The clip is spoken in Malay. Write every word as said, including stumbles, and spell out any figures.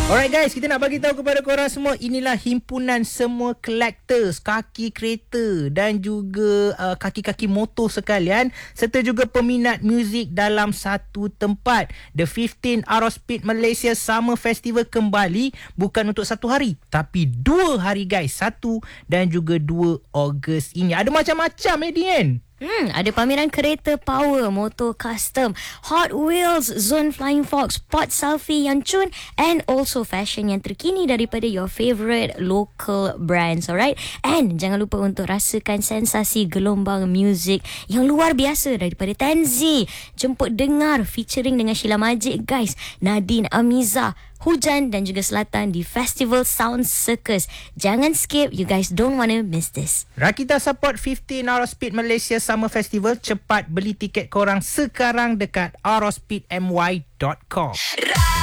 Alright guys, kita nak bagi tahu kepada korang semua, inilah himpunan semua collectors kaki kereta dan juga uh, kaki-kaki motor sekalian, serta juga peminat muzik dalam satu tempat. The fifteenth Aerospeed Malaysia Summer Festival kembali, bukan untuk satu hari tapi dua hari guys, satu dan juga dua Ogos ini. Ada macam-macam eh Dian. Hmm, ada pameran kereta power, motor custom, Hot Wheels, Zone Flying Fox, Spot Selfie yang cun, and also fashion yang terkini daripada your favourite local brands, alright? And jangan lupa untuk rasakan sensasi gelombang muzik yang luar biasa daripada Tenzi. Jemput dengar featuring dengan Sheila Majid guys, Nadine Amiza, Hujan dan juga Selatan di Festival Sound Circus. Jangan skip, you guys don't wanna miss this. Rakita support fifteenth Aerospeed Malaysia Summer Festival. Cepat beli tiket korang sekarang dekat aerospeed m y dot com.